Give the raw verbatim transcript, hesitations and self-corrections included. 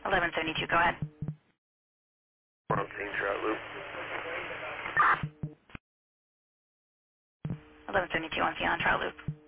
eleven seventy-two, go ahead. On King Trout Loop. eleven seventy-two on Sion Trout Loop.